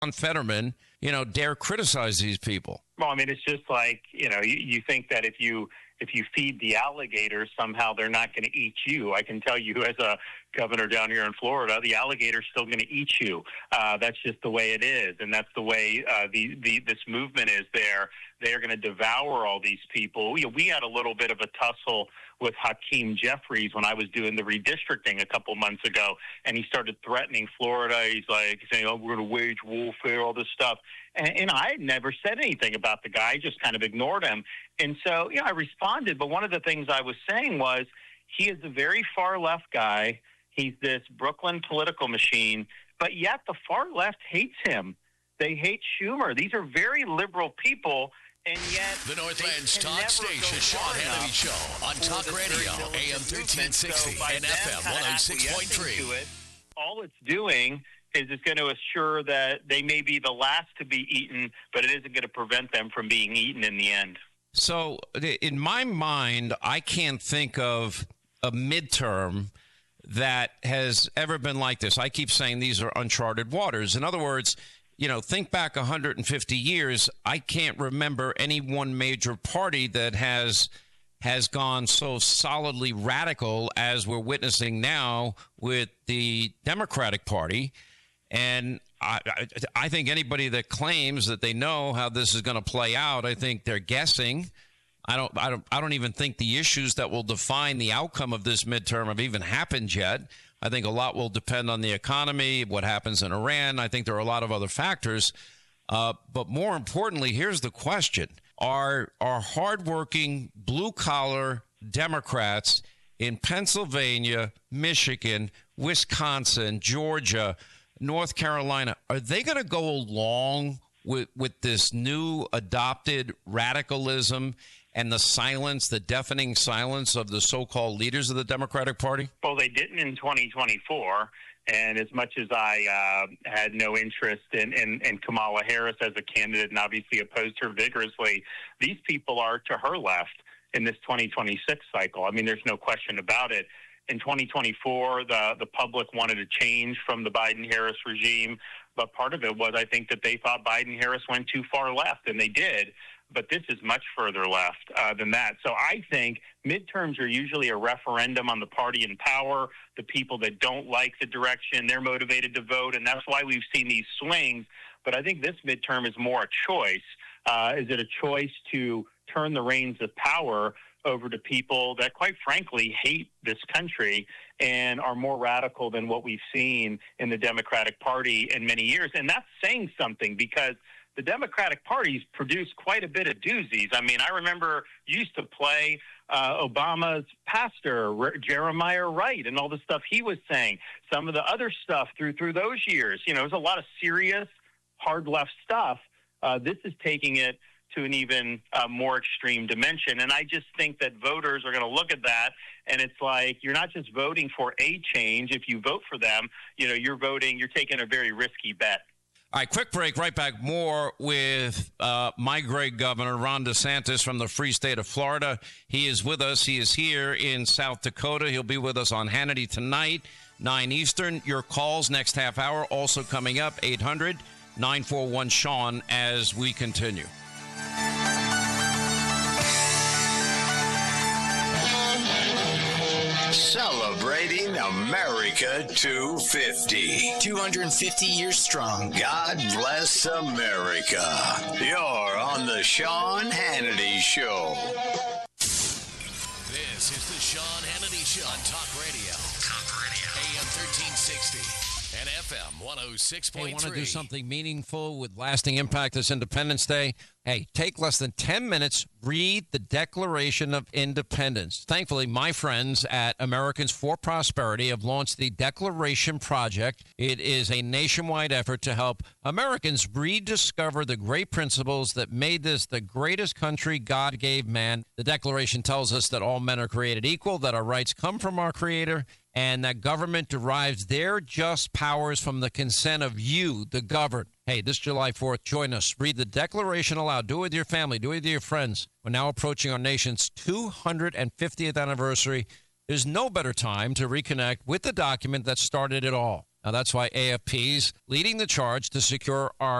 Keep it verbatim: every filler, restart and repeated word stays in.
Fetterman, you know, dare criticize these people? Well, I mean, it's just like, you know, you, you think that if you if you feed the alligators, somehow they're not going to eat you. I can tell you as a governor down here in Florida, the alligator's still going to eat you. Uh, that's just the way it is, and that's the way uh, the, the this movement is there. They're going to devour all these people. We, we had a little bit of a tussle with Hakeem Jeffries when I was doing the redistricting a couple months ago, and he started threatening Florida. He's like saying, oh, we're going to wage warfare, all this stuff. And, and I had never said anything about the guy, just kind of ignored him. And so, you know, I responded, but one of the things I was saying was he is a very far left guy. He's this Brooklyn political machine, but yet the far left hates him. They hate Schumer. These are very liberal people. And yet, the Northland's talk station, Sean Hannity Show, on Talk Radio, A M thirteen sixty so and F M one oh six point three. It, all it's doing is it's going to assure that they may be the last to be eaten, but it isn't going to prevent them from being eaten in the end. So, in my mind, I can't think of a midterm that has ever been like this. I keep saying these are uncharted waters. In other words, you know, think back one hundred fifty years. I can't remember any one major party that has has gone so solidly radical as we're witnessing now with the Democratic Party. And I, I, I think anybody that claims that they know how this is going to play out, I think they're guessing. I don't, I don't, I don't even think the issues that will define the outcome of this midterm have even happened yet. I think a lot will depend on the economy, what happens in Iran. I think there are a lot of other factors. Uh, but more importantly, here's the question. Are, are hardworking, blue-collar Democrats in Pennsylvania, Michigan, Wisconsin, Georgia, North Carolina, are they going to go along with, with this new adopted radicalism and the silence, the deafening silence of the so-called leaders of the Democratic Party? Well, they didn't in twenty twenty-four. And as much as I uh, had no interest in, in, in Kamala Harris as a candidate and obviously opposed her vigorously, these people are to her left in this twenty twenty-six cycle. I mean, there's no question about it. In twenty twenty-four, the, the public wanted a change from the Biden-Harris regime. But part of it was, I think, that they thought Biden-Harris went too far left, and they did. But this is much further left uh, than that. So I think midterms are usually a referendum on the party in power, the people that don't like the direction, they're motivated to vote, and that's why we've seen these swings. But I think this midterm is more a choice. Uh, is it a choice to turn the reins of power over to people that, quite frankly, hate this country and are more radical than what we've seen in the Democratic Party in many years? And that's saying something, because the Democratic Party's produced quite a bit of doozies. I mean, I remember you used to play uh, Obama's pastor, R- Jeremiah Wright, and all the stuff he was saying. Some of the other stuff through through those years, you know, there's a lot of serious, hard left stuff. Uh, this is taking it to an even uh, more extreme dimension. And I just think that voters are going to look at that, and it's like, you're not just voting for a change. If you vote for them, you know, you're voting, you're taking a very risky bet. All right, quick break. Right back. More with uh, my great governor, Ron DeSantis from the free state of Florida. He is with us. He is here in South Dakota. He'll be with us on Hannity tonight, nine Eastern. Your calls next half hour also coming up, eight hundred, nine four one, Sean, as we continue. Celebrating America two fifty. two hundred fifty years strong. God bless America. You're on the Sean Hannity Show. This is the Sean Hannity Show on Talk Radio. Talk Radio. A M thirteen sixty and F M one oh six point three. Hey, want to do something meaningful with lasting impact this Independence Day? Hey, take less than ten minutes, read the Declaration of Independence. Thankfully, my friends at Americans for Prosperity have launched the Declaration Project. It is a nationwide effort to help Americans rediscover the great principles that made this the greatest country God gave man. The Declaration tells us that all men are created equal, that our rights come from our Creator, and that government derives their just powers from the consent of you, the governed. Hey, this July fourth, join us. Read the Declaration aloud. Do it with your family. Do it with your friends. We're now approaching our nation's two hundred fiftieth anniversary. There's no better time to reconnect with the document that started it all. Now, that's why A F P's leading the charge to secure our